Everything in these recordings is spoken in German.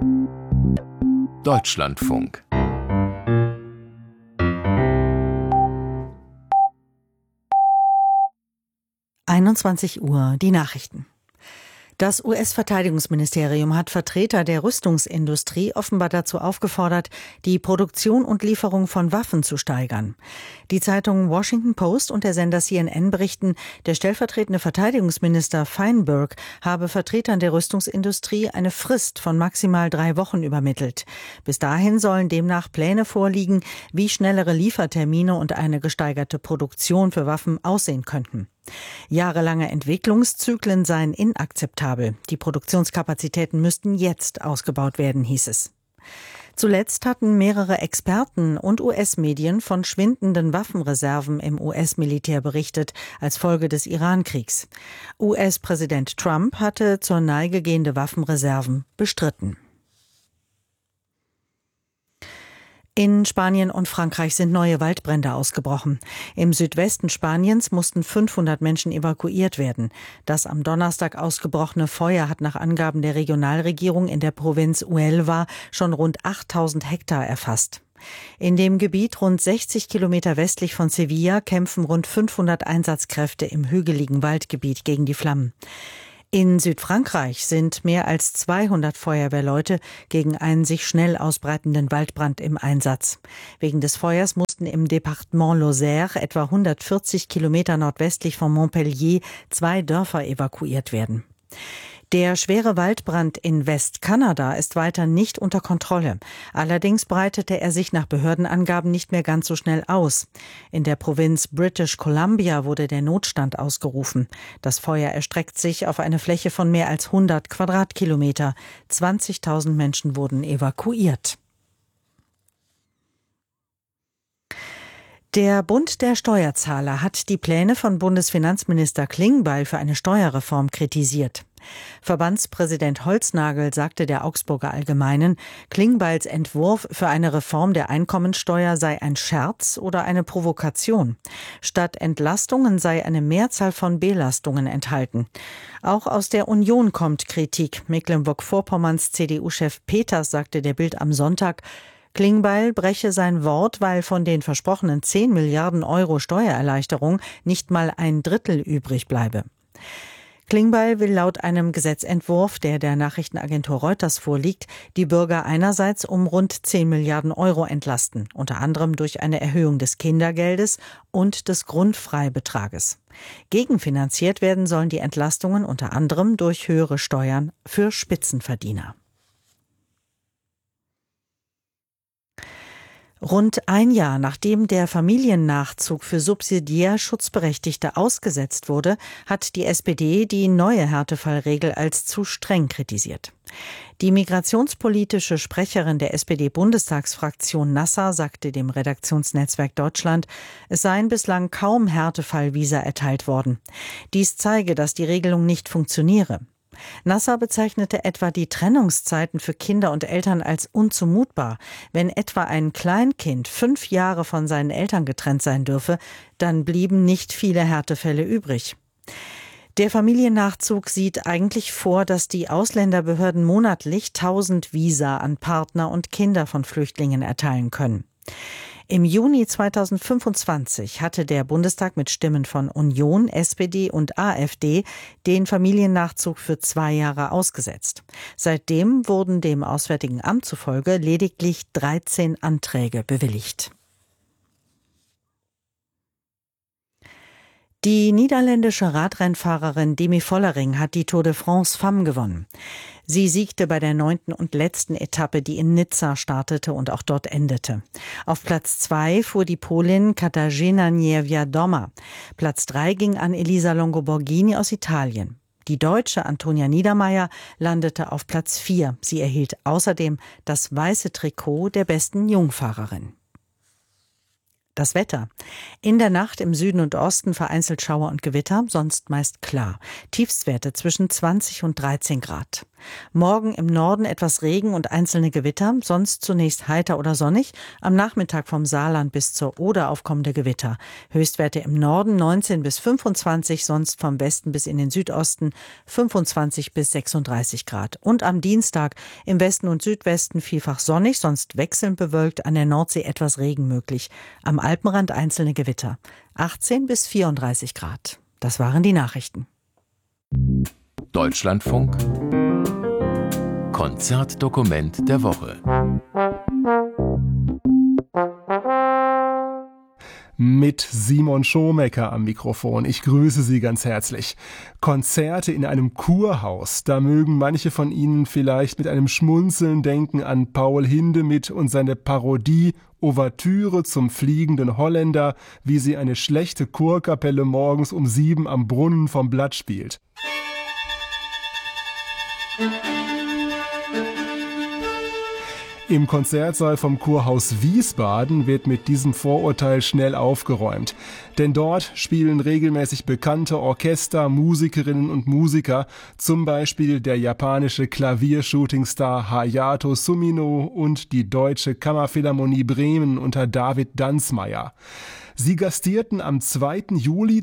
Deutschlandfunk. Uhr, die Nachrichten. Das US-Verteidigungsministerium hat Vertreter der Rüstungsindustrie offenbar dazu aufgefordert, die Produktion und Lieferung von Waffen zu steigern. Die Zeitungen Washington Post und der Sender CNN berichten, der stellvertretende Verteidigungsminister Feinberg habe Vertretern der Rüstungsindustrie eine Frist von maximal 3 Wochen übermittelt. Bis dahin sollen demnach Pläne vorliegen, wie schnellere Liefertermine und eine gesteigerte Produktion für Waffen aussehen könnten. Jahrelange Entwicklungszyklen seien inakzeptabel. Die Produktionskapazitäten müssten jetzt ausgebaut werden, hieß es. Zuletzt hatten mehrere Experten und US-Medien von schwindenden Waffenreserven im US-Militär berichtet, als Folge des Iran-Kriegs. US-Präsident Trump hatte zur Neige gehende Waffenreserven bestritten. In Spanien und Frankreich sind neue Waldbrände ausgebrochen. Im Südwesten Spaniens mussten 500 Menschen evakuiert werden. Das am Donnerstag ausgebrochene Feuer hat nach Angaben der Regionalregierung in der Provinz Huelva schon rund 8000 Hektar erfasst. In dem Gebiet rund 60 Kilometer westlich von Sevilla kämpfen rund 500 Einsatzkräfte im hügeligen Waldgebiet gegen die Flammen. In Südfrankreich sind mehr als 200 Feuerwehrleute gegen einen sich schnell ausbreitenden Waldbrand im Einsatz. Wegen des Feuers mussten im Departement Lozère, etwa 140 Kilometer nordwestlich von Montpellier, 2 Dörfer evakuiert werden. Der schwere Waldbrand in Westkanada ist weiter nicht unter Kontrolle. Allerdings breitete er sich nach Behördenangaben nicht mehr ganz so schnell aus. In der Provinz British Columbia wurde der Notstand ausgerufen. Das Feuer erstreckt sich auf eine Fläche von mehr als 100 Quadratkilometer. 20.000 Menschen wurden evakuiert. Der Bund der Steuerzahler hat die Pläne von Bundesfinanzminister Klingbeil für eine Steuerreform kritisiert. Verbandspräsident Holznagel sagte der Augsburger Allgemeinen, Klingbeils Entwurf für eine Reform der Einkommensteuer sei ein Scherz oder eine Provokation. Statt Entlastungen sei eine Mehrzahl von Belastungen enthalten. Auch aus der Union kommt Kritik. Mecklenburg-Vorpommerns CDU-Chef Peters sagte der Bild am Sonntag, Klingbeil breche sein Wort, weil von den versprochenen 10 Milliarden Euro Steuererleichterung nicht mal ein Drittel übrig bleibe. Klingbeil will laut einem Gesetzentwurf, der Nachrichtenagentur Reuters vorliegt, die Bürger einerseits um rund 10 Milliarden Euro entlasten, unter anderem durch eine Erhöhung des Kindergeldes und des Grundfreibetrages. Gegenfinanziert werden sollen die Entlastungen unter anderem durch höhere Steuern für Spitzenverdiener. Rund ein Jahr nachdem der Familiennachzug für subsidiär Schutzberechtigte ausgesetzt wurde, hat die SPD die neue Härtefallregel als zu streng kritisiert. Die migrationspolitische Sprecherin der SPD-Bundestagsfraktion Nasser sagte dem Redaktionsnetzwerk Deutschland, es seien bislang kaum Härtefallvisa erteilt worden. Dies zeige, dass die Regelung nicht funktioniere. Nasser bezeichnete etwa die Trennungszeiten für Kinder und Eltern als unzumutbar. Wenn etwa ein Kleinkind 5 Jahre von seinen Eltern getrennt sein dürfe, dann blieben nicht viele Härtefälle übrig. Der Familiennachzug sieht eigentlich vor, dass die Ausländerbehörden monatlich 1000 Visa an Partner und Kinder von Flüchtlingen erteilen können. Im Juni 2025 hatte der Bundestag mit Stimmen von Union, SPD und AfD den Familiennachzug für 2 Jahre ausgesetzt. Seitdem wurden dem Auswärtigen Amt zufolge lediglich 13 Anträge bewilligt. Die niederländische Radrennfahrerin Demi Vollering hat die Tour de France Femmes gewonnen. Sie siegte bei der 9. und letzten Etappe, die in Nizza startete und auch dort endete. Auf Platz 2 fuhr die Polin Katarzyna Niewiadoma. Platz 3 ging an Elisa Longo-Borghini aus Italien. Die Deutsche Antonia Niedermaier landete auf Platz 4. Sie erhielt außerdem das weiße Trikot der besten Jungfahrerin. Das Wetter. In der Nacht im Süden und Osten vereinzelt Schauer und Gewitter, sonst meist klar. Tiefstwerte zwischen 20 und 13 Grad. Morgen im Norden etwas Regen und einzelne Gewitter, sonst zunächst heiter oder sonnig, am Nachmittag vom Saarland bis zur Oder aufkommende Gewitter. Höchstwerte im Norden 19 bis 25, sonst vom Westen bis in den Südosten 25 bis 36 Grad. Und am Dienstag im Westen und Südwesten vielfach sonnig, sonst wechselnd bewölkt, an der Nordsee etwas Regen möglich. Am Alpenrand einzelne Gewitter. 18 bis 34 Grad. Das waren die Nachrichten. Deutschlandfunk Konzertdokument der Woche. Mit Simon Schomecker am Mikrofon. Ich grüße Sie ganz herzlich. Konzerte in einem Kurhaus, da mögen manche von Ihnen vielleicht mit einem Schmunzeln denken an Paul Hindemith und seine Parodie Ouvertüre zum fliegenden Holländer, wie sie eine schlechte Chorkapelle morgens um 7 am Brunnen vom Blatt spielt. Im Konzertsaal vom Kurhaus Wiesbaden wird mit diesem Vorurteil schnell aufgeräumt. Denn dort spielen regelmäßig bekannte Orchester, Musikerinnen und Musiker, zum Beispiel der japanische Klaviershootingstar Hayato Sumino und die Deutsche Kammerphilharmonie Bremen unter David Danzmeier. Sie gastierten am 2. Juli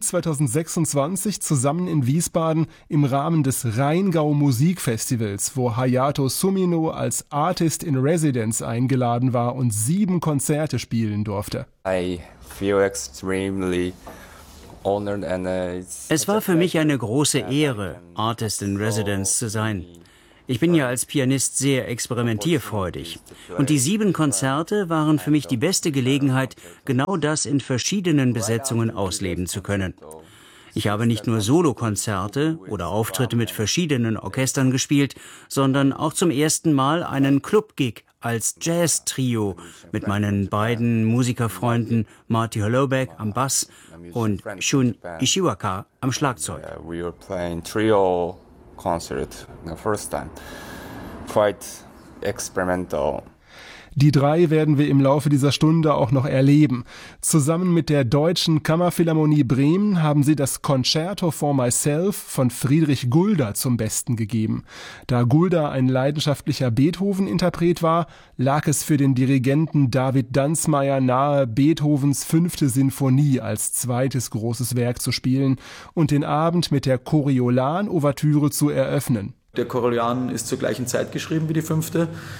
2026 zusammen in Wiesbaden im Rahmen des Rheingau Musikfestivals, wo Hayato Sumino als Artist in Residence eingeladen war und 7 Konzerte spielen durfte. I feel extremely honored and Es war für mich eine große Ehre, Artist in Residence zu sein. Ich bin ja als Pianist sehr experimentierfreudig. Und die 7 Konzerte waren für mich die beste Gelegenheit, genau das in verschiedenen Besetzungen ausleben zu können. Ich habe nicht nur Solokonzerte oder Auftritte mit verschiedenen Orchestern gespielt, sondern auch zum ersten Mal einen Club-Gig als Jazz-Trio mit meinen beiden Musikerfreunden Marty Holoubek am Bass und Shun Ishiwaka am Schlagzeug. We were playing trio concert the first time. Quite experimental. Die 3 werden wir im Laufe dieser Stunde auch noch erleben. Zusammen mit der Deutschen Kammerphilharmonie Bremen haben sie das Concerto for Myself von Friedrich Gulda zum Besten gegeben. Da Gulda ein leidenschaftlicher Beethoven-Interpret war, lag es für den Dirigenten David Danzmeier nahe, Beethovens 5. Sinfonie als zweites großes Werk zu spielen und den Abend mit der Coriolan-Ouvertüre zu eröffnen. Der Coriolan ist zur gleichen Zeit geschrieben wie die 5.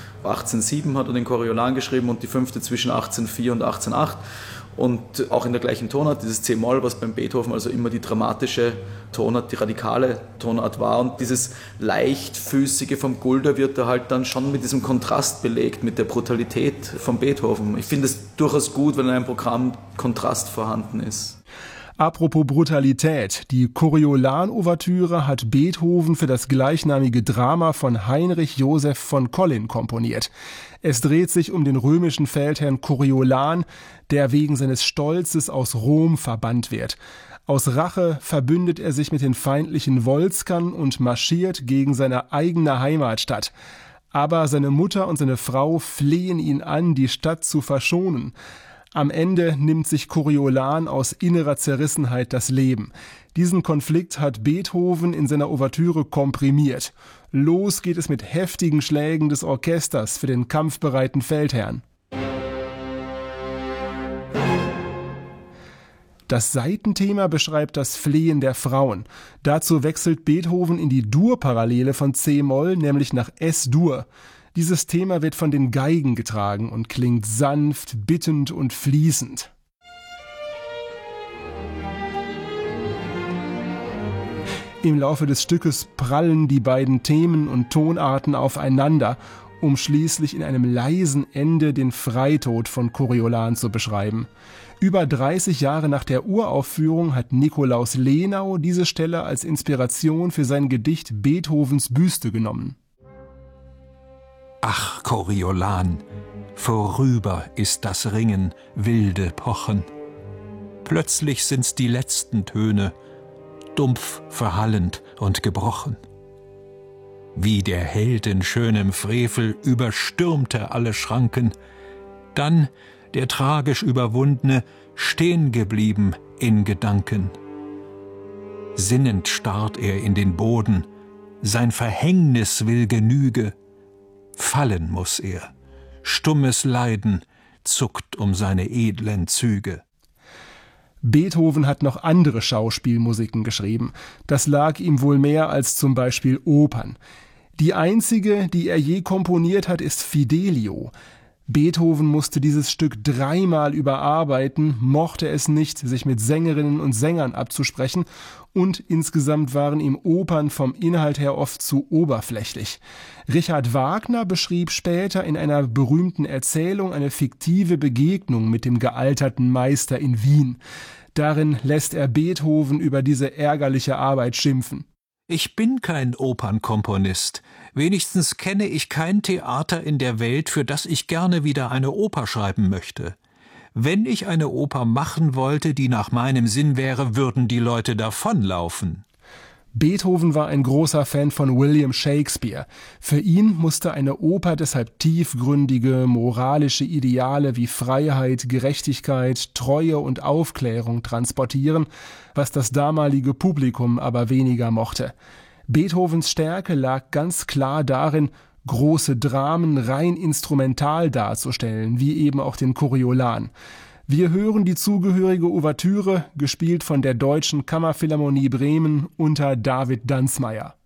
1807 hat er den Coriolan geschrieben und die 5. zwischen 1804 und 1808. Und auch in der gleichen Tonart, dieses C-Moll, was beim Beethoven also immer die dramatische Tonart, die radikale Tonart war. Und dieses leichtfüßige vom Gulda wird da halt dann schon mit diesem Kontrast belegt, mit der Brutalität von Beethoven. Ich finde es durchaus gut, wenn in einem Programm Kontrast vorhanden ist. Apropos Brutalität, die Coriolan-Ouvertüre hat Beethoven für das gleichnamige Drama von Heinrich Joseph von Collin komponiert. Es dreht sich um den römischen Feldherrn Coriolan, der wegen seines Stolzes aus Rom verbannt wird. Aus Rache verbündet er sich mit den feindlichen Volskern und marschiert gegen seine eigene Heimatstadt. Aber seine Mutter und seine Frau flehen ihn an, die Stadt zu verschonen. Am Ende nimmt sich Coriolan aus innerer Zerrissenheit das Leben. Diesen Konflikt hat Beethoven in seiner Ouvertüre komprimiert. Los geht es mit heftigen Schlägen des Orchesters für den kampfbereiten Feldherrn. Das Saitenthema beschreibt das Flehen der Frauen. Dazu wechselt Beethoven in die Dur-Parallele von C-Moll, nämlich nach S-Dur. Dieses Thema wird von den Geigen getragen und klingt sanft, bittend und fließend. Im Laufe des Stückes prallen die beiden Themen und Tonarten aufeinander, um schließlich in einem leisen Ende den Freitod von Coriolan zu beschreiben. Über 30 Jahre nach der Uraufführung hat Nikolaus Lenau diese Stelle als Inspiration für sein Gedicht Beethovens Büste genommen. Ach, Coriolan, vorüber ist das Ringen, wilde Pochen. Plötzlich sind's die letzten Töne, dumpf, verhallend und gebrochen. Wie der Held in schönem Frevel überstürmte alle Schranken, dann der tragisch Überwundene stehen geblieben in Gedanken. Sinnend starrt er in den Boden, sein Verhängnis will Genüge. Fallen muß er, stummes Leiden zuckt um seine edlen Züge. Beethoven hat noch andere Schauspielmusiken geschrieben. Das lag ihm wohl mehr als zum Beispiel Opern. Die einzige, die er je komponiert hat, ist Fidelio. Beethoven musste dieses Stück 3-mal überarbeiten, mochte es nicht, sich mit Sängerinnen und Sängern abzusprechen, und insgesamt waren ihm Opern vom Inhalt her oft zu oberflächlich. Richard Wagner beschrieb später in einer berühmten Erzählung eine fiktive Begegnung mit dem gealterten Meister in Wien. Darin lässt er Beethoven über diese ärgerliche Arbeit schimpfen. Ich bin kein Opernkomponist. Wenigstens kenne ich kein Theater in der Welt, für das ich gerne wieder eine Oper schreiben möchte. Wenn ich eine Oper machen wollte, die nach meinem Sinn wäre, würden die Leute davonlaufen. Beethoven war ein großer Fan von William Shakespeare. Für ihn musste eine Oper deshalb tiefgründige, moralische Ideale wie Freiheit, Gerechtigkeit, Treue und Aufklärung transportieren, was das damalige Publikum aber weniger mochte. Beethovens Stärke lag ganz klar darin, große Dramen rein instrumental darzustellen, wie eben auch den Coriolan. Wir hören die zugehörige Ouvertüre, gespielt von der Deutschen Kammerphilharmonie Bremen unter David Danzmeier.